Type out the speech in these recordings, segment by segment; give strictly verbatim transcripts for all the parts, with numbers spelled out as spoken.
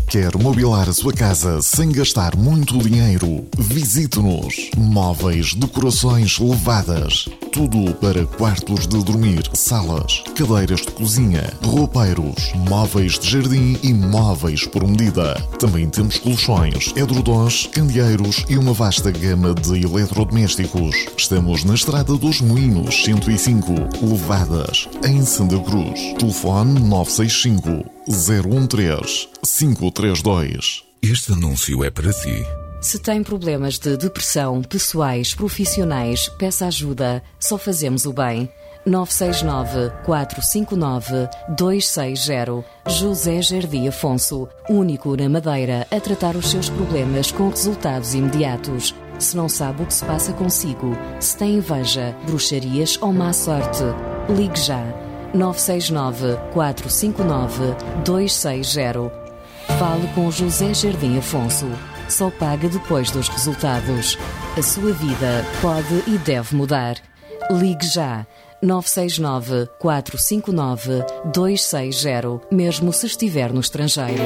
Quer mobilar a sua casa sem gastar muito dinheiro? Visite-nos. Móveis, decorações levadas. Tudo para quartos de dormir, salas, cadeiras de cozinha, roupeiros, móveis de jardim e móveis por medida. Também temos colchões, edredons, candeeiros e uma vasta gama de eletrodomésticos. Estamos na Estrada dos Moinhos, cento e cinco, Levadas, em Santa Cruz. Telefone nove seis cinco, zero um três, cinco três dois. Este anúncio é para si. Se tem problemas de depressão, pessoais, profissionais, peça ajuda. Só fazemos o bem. nove seis nove, quatro cinco nove, dois seis zero. José Jardim Afonso, único na Madeira a tratar os seus problemas com resultados imediatos. Se não sabe o que se passa consigo, se tem inveja, bruxarias ou má sorte, ligue já. nove seis nove, quatro cinco nove, dois seis zero. Fale com José Jardim Afonso. Só paga depois dos resultados. A sua vida pode e deve mudar. Ligue já. nove seis nove, quatro cinco nove, dois seis zero, mesmo se estiver no estrangeiro.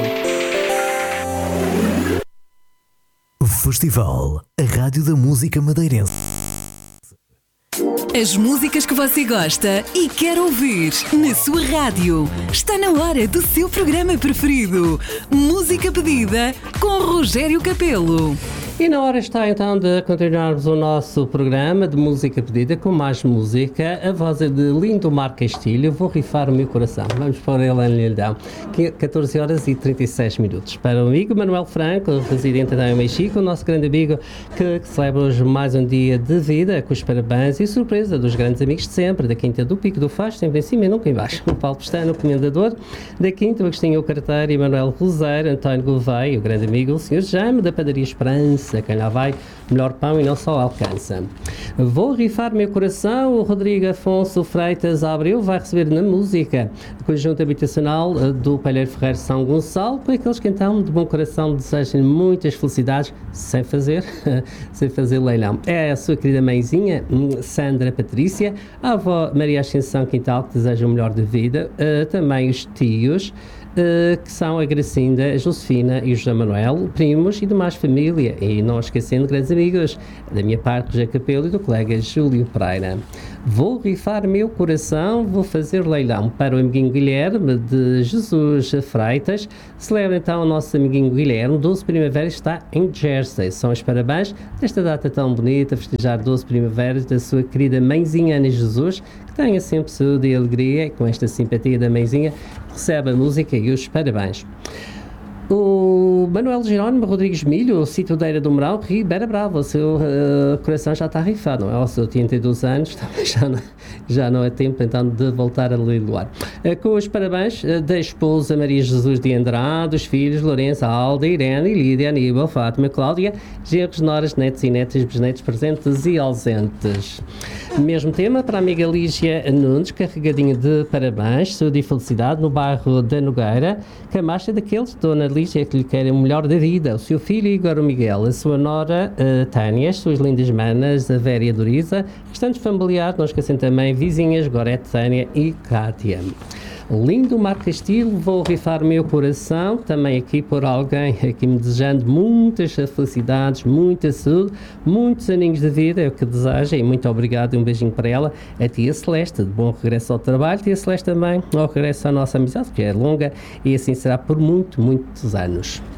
Festival, a Rádio da Música Madeirense. As músicas que você gosta e quer ouvir na sua rádio. Está na hora do seu programa preferido. Música pedida com Rogério Capelo. E na hora está então de continuarmos o nosso programa de música pedida com mais música. A voz é de Lindomar Castilho. Vou rifar o meu coração. Vamos pôr ele em lindão. catorze horas e trinta e seis minutos. Para o amigo Manuel Franco, residente da Mexico, o nosso grande amigo que, que celebra hoje mais um dia de vida, com os parabéns e surpresa dos grandes amigos de sempre, da Quinta do Pico do Faz, sempre em cima e nunca em baixo. O Paulo Pestano, o comendador da Quinta, o Agostinho Carteiro e Manuel Roseiro, António Gouveia, o grande amigo, o senhor Jaime, da Padaria Esperança. Quem lá vai, melhor pão e não só alcança. Vou rifar meu coração. O Rodrigo Afonso Freitas Abreu vai receber na música do conjunto habitacional do Palheiro Ferreiro São Gonçalo, para aqueles que então de bom coração desejam muitas felicidades sem fazer, sem fazer leilão. É a sua querida mãezinha Sandra Patrícia, a avó Maria Ascensão Quintal, que deseja o melhor de vida, uh, também os tios, Uh, que são a Gracinda, a Josefina e o José Manuel, primos e demais família, e não esquecendo grandes amigos, da minha parte, José Capelo e do colega Júlio Pereira. Vou rifar meu coração, vou fazer leilão para o amiguinho Guilherme de Jesus Freitas. Celebra então o nosso amiguinho Guilherme, doze Primaveras, está em Jersey. São os parabéns desta data tão bonita, festejar doze Primaveras da sua querida mãezinha Ana Jesus, que tenha sempre saúde e alegria, e com esta simpatia da mãezinha recebe a música e os parabéns. O Manuel Jerónimo Rodrigues Milho, o sítio da Eira do Moral, Ribeira Brava, o seu uh, coração já está rifado, não é? Aos seus oitenta e dois anos, já não, já não é tempo então de voltar a leiloar. Uh, com os parabéns uh, da esposa Maria Jesus de Andrade, os filhos Lourenço, Alda, Irene, Lídia, Aníbal, Fátima, Cláudia, genros, noras, netos e netas, bisnetos presentes e ausentes. Mesmo tema para a amiga Lígia Nunes, carregadinha de parabéns, saúde e felicidade no bairro da Nogueira, Camacha daqueles, Dona Lígia, que lhe querem o melhor da vida, o seu filho Igor Miguel, a sua nora uh, Tânia, as suas lindas manas, a Vera e a Doriza, restantes familiares, não esquecem também vizinhas, Gorete, Tânia e Cátia. Lindo Mar Castilho, vou rifar o meu coração, também aqui por alguém aqui me desejando muitas felicidades, muita saúde, muitos aninhos de vida, é o que deseja, e muito obrigado e um beijinho para ela, a tia Celeste, de bom regresso ao trabalho, tia Celeste também, ao regresso à nossa amizade, que é longa, e assim será por muito, muitos anos.